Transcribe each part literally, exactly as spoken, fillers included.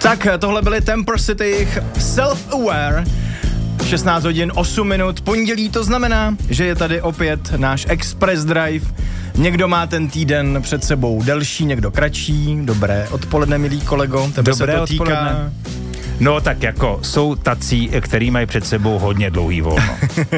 Tak, tohle byly Temper City, Self-Aware, šestnáct hodin osm minut, pondělí, to znamená, že je tady opět náš Express Drive. Někdo má ten týden před sebou delší, někdo kratší. Dobré odpoledne, milý kolego, tebe Dobré se to týká. Odpoledne. No tak jako jsou tací, který mají před sebou hodně dlouhý volno.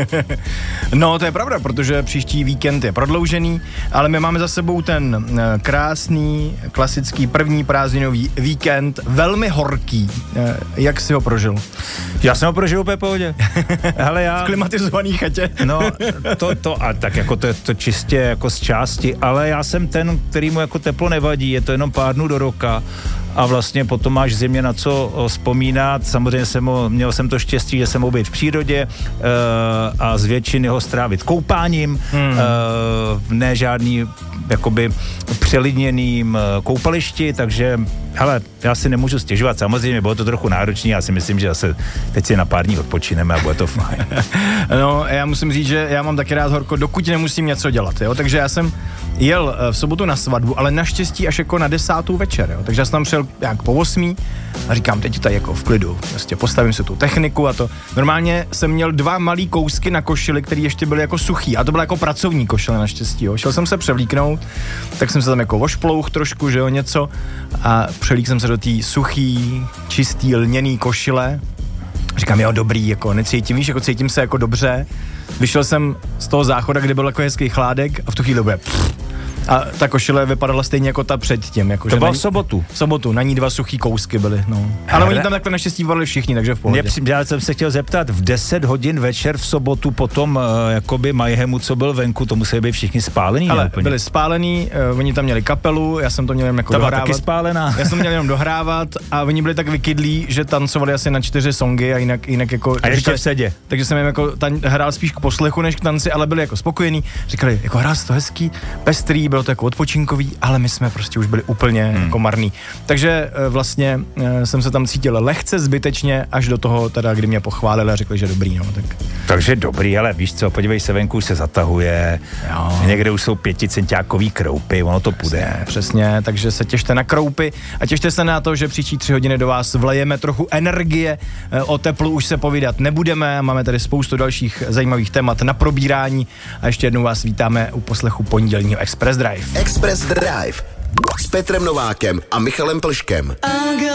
No to je pravda, protože příští víkend je prodloužený, ale my máme za sebou ten krásný, klasický první prázdninový víkend, velmi horký. Jak jsi ho prožil? Já jsem ho prožil úplně v pohodě. Hele, já... V klimatizovaný chatě. No to, to a tak jako to, to čistě jako z části, ale já jsem ten, kterýmu jako teplo nevadí, je to jenom pár dnů do roka a vlastně potom máš zimě na co vzpomínat. Samozřejmě jsem ho, měl jsem to štěstí, že jsem mohl být v přírodě uh, a z většiny ho strávit koupáním, hmm. uh, ne žádný jakoby přelidněným koupališti, takže hele, já si nemůžu stěžovat, samozřejmě bylo to trochu náročné, já si myslím, že zase teď si na pár dní odpočineme a bude to fajn. No, já musím říct, že já mám taky rád horko, dokud nemusím něco dělat, jo, takže já jsem jel v sobotu na svatbu, ale naštěstí až jako na desátou večer, jo, takže já jsem tam přijel jak po osmí a říkám, teď tady jako v klidu, prostě postavím si tu techniku a to. Normálně jsem měl dva malý kousky na košili, které ještě byly jako suchý a to byla jako pracovní košile naštěstí, jo. Šel jsem se převlíknout, tak jsem se tam jako vošplouch trošku, že jo, něco a přelík jsem se do té suchý, čistý, lněný košile. Říkám, jo, dobrý, jako necítím, víš, jako cítím se jako dobře. Vyšel jsem z toho záchoda, kde byl jako hezký chládek a v tu chvíli době a ta košile vypadala stejně jako ta předtím. Jako, to bylo v sobotu. V sobotu, na ní dva suchý kousky byly, no. Ale oni tam takhle naštěstí volili všichni, takže v pohodě. Mě, já jsem se chtěl zeptat, v deset hodin večer v sobotu potom uh, jakoby Majhemu, co byl venku, to museli být všichni spálení. Ale byli spálení, uh, oni tam měli kapelu, já jsem to měl jenom jako ta dohrávat. Taky spálená. Já jsem měl jenom dohrávat a oni byli tak vykydlí, že tancovali asi na čtyři songy a jinak, jinak jako... A ještě v sedě. Takže jsem jim jako tan- hrál spíš k poslechu než k tanci, ale byli jako spokojení. Říkali, jako hrál se to hezký, pestrý, bylo to jako odpočinkový, ale my jsme prostě už byli úplně hmm. jako marný. Takže vlastně jsem se tam cítil lehce zbytečně, až do toho teda, kdy mě pochválili a řekli, že dobrý, no. Tak. Takže dobrý, ale víš co, podívej se, venku už se zatahuje, jo. Někde už jsou pěticentiákový kroupy, ono to půjde. Přesně, přesně, takže se těšte na kroupy a těšte se na to, že příští tři hodiny do vás vlejeme trochu energie, o teplu už se povídat nebudeme, máme tady spoustu dalších zajímavých témat na probírání a ještě jednou vás vítáme u poslechu pondělního Express Drive. Express Drive s Petrem Novákem a Michalem Plškem.